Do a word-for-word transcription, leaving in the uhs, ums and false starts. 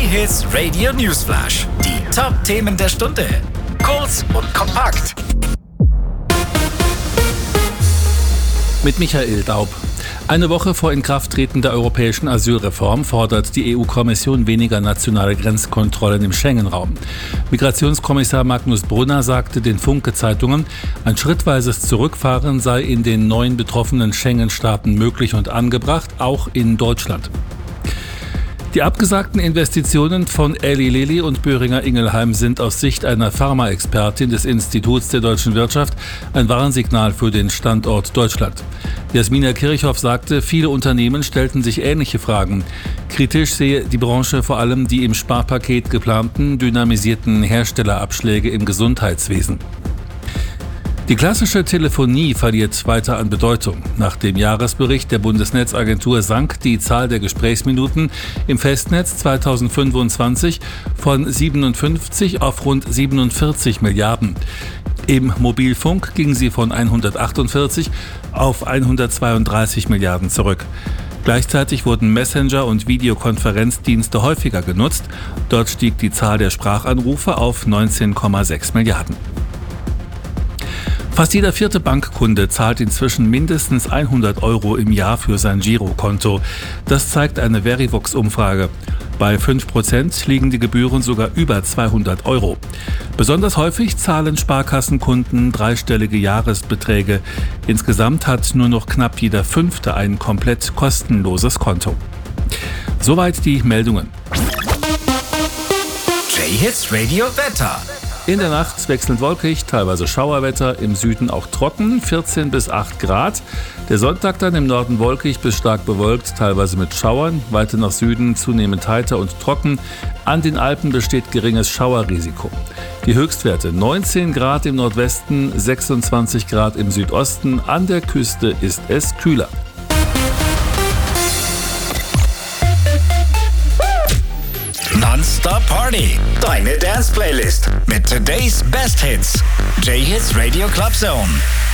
J-Hits Radio Newsflash. Die Top-Themen der Stunde. Kurz und kompakt. Mit Michael Daub. Eine Woche vor Inkrafttreten der europäischen Asylreform fordert die E U-Kommission weniger nationale Grenzkontrollen im Schengen-Raum. Migrationskommissar Magnus Brunner sagte den Funke-Zeitungen, ein schrittweises Zurückfahren sei in den neuen betroffenen Schengen-Staaten möglich und angebracht, auch in Deutschland. Die abgesagten Investitionen von Eli Lilly und Boehringer Ingelheim sind aus Sicht einer Pharmaexpertin des Instituts der deutschen Wirtschaft ein Warnsignal für den Standort Deutschland. Jasmina Kirchhoff sagte, viele Unternehmen stellten sich ähnliche Fragen. Kritisch sehe die Branche vor allem die im Sparpaket geplanten dynamisierten Herstellerabschläge im Gesundheitswesen. Die klassische Telefonie verliert weiter an Bedeutung. Nach dem Jahresbericht der Bundesnetzagentur sank die Zahl der Gesprächsminuten im Festnetz zweitausendfünfundzwanzig von siebenundfünfzig auf rund siebenundvierzig Milliarden. Im Mobilfunk ging sie von hundertachtundvierzig auf hundertzweiunddreißig Milliarden zurück. Gleichzeitig wurden Messenger- und Videokonferenzdienste häufiger genutzt. Dort stieg die Zahl der Sprachanrufe auf neunzehn Komma sechs Milliarden. Fast jeder vierte Bankkunde zahlt inzwischen mindestens hundert Euro im Jahr für sein Girokonto. Das zeigt eine Verivox-Umfrage. Bei fünf Prozent liegen die Gebühren sogar über zweihundert Euro. Besonders häufig zahlen Sparkassenkunden dreistellige Jahresbeträge. Insgesamt hat nur noch knapp jeder Fünfte ein komplett kostenloses Konto. Soweit die Meldungen. J-Hits Radio Wetter. In der Nacht wechselnd wolkig, teilweise Schauerwetter, im Süden auch trocken, vierzehn bis acht Grad. Der Sonntag dann im Norden wolkig bis stark bewölkt, teilweise mit Schauern, weiter nach Süden zunehmend heiter und trocken. An den Alpen besteht geringes Schauerrisiko. Die Höchstwerte neunzehn Grad im Nordwesten, sechsundzwanzig Grad im Südosten, an der Küste ist es kühler. Non-Stop Party. Deine Dance-Playlist mit Today's Best Hits. J-Hits Radio Club Zone.